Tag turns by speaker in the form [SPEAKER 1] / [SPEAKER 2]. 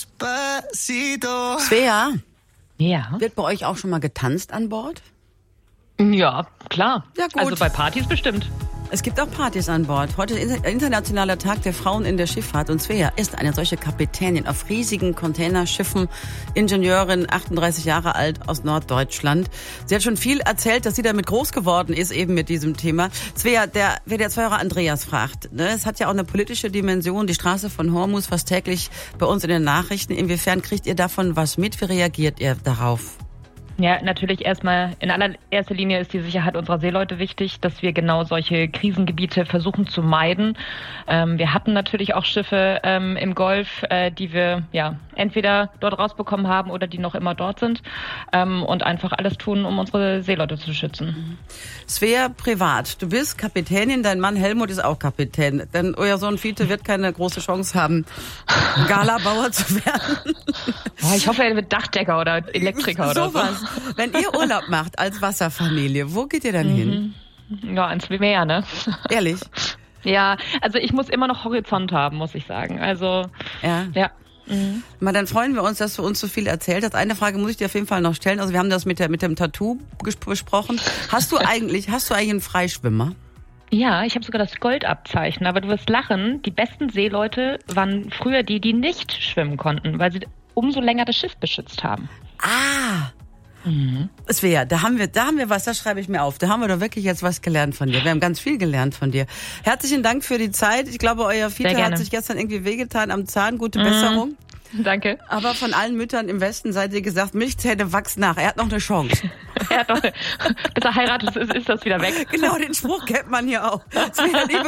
[SPEAKER 1] Svea,
[SPEAKER 2] Ja.
[SPEAKER 1] wird bei euch auch schon mal getanzt an Bord?
[SPEAKER 2] Ja, klar.
[SPEAKER 1] Ja, gut.
[SPEAKER 2] Also bei Partys bestimmt.
[SPEAKER 1] Es gibt auch Partys an Bord. Heute ist Internationaler Tag der Frauen in der Schifffahrt und Svea ist eine solche Kapitänin auf riesigen Containerschiffen, Ingenieurin, 38 Jahre alt aus Norddeutschland. Sie hat schon viel erzählt, dass sie damit groß geworden ist, eben mit diesem Thema. Svea, wer der Zuhörer Andreas fragt, ne, es hat ja auch eine politische Dimension, die Straße von Hormuz fast täglich bei uns in den Nachrichten. Inwiefern kriegt ihr davon was mit? Wie reagiert ihr darauf?
[SPEAKER 2] Ja, natürlich erstmal in allererster Linie ist die Sicherheit unserer Seeleute wichtig, dass wir genau solche Krisengebiete versuchen zu meiden. Wir hatten natürlich auch Schiffe im Golf, die wir ja entweder dort rausbekommen haben oder die noch immer dort sind und einfach alles tun, um unsere Seeleute zu schützen.
[SPEAKER 1] Svea, privat. Du bist Kapitänin, dein Mann Helmut ist auch Kapitän. Denn euer Sohn Fiete wird keine große Chance haben, Galabauer zu werden.
[SPEAKER 2] Ich hoffe, er wird Dachdecker oder Elektriker oder so.
[SPEAKER 1] Wenn ihr Urlaub macht als Wasserfamilie, wo geht ihr dann hin?
[SPEAKER 2] Ja, ans Meer, ne?
[SPEAKER 1] Ehrlich?
[SPEAKER 2] Ja, also ich muss immer noch Horizont haben, muss ich sagen. Also, ja.
[SPEAKER 1] Mal, dann freuen wir uns, dass du uns so viel erzählt hast. Eine Frage muss ich dir auf jeden Fall noch stellen. Also wir haben das mit dem Tattoo besprochen. Hast du eigentlich einen Freischwimmer?
[SPEAKER 2] Ja, ich habe sogar das Goldabzeichen, aber du wirst lachen, die besten Seeleute waren früher die nicht schwimmen konnten, weil sie umso länger das Schiff beschützt haben.
[SPEAKER 1] Ah! Svea, da haben wir was, das schreibe ich mir auf. Da haben wir doch wirklich jetzt was gelernt von dir. Wir haben ganz viel gelernt von dir. Herzlichen Dank für die Zeit. Ich glaube, euer Fiete hat sich gestern irgendwie wehgetan am Zahn. Gute Besserung.
[SPEAKER 2] Danke.
[SPEAKER 1] Aber von allen Müttern im Westen seid ihr gesagt, Milchzähne wachsen nach. Er hat noch eine Chance.
[SPEAKER 2] Bis er heiratet, ist das wieder weg.
[SPEAKER 1] Genau, den Spruch kennt man hier auch. Svea, liebe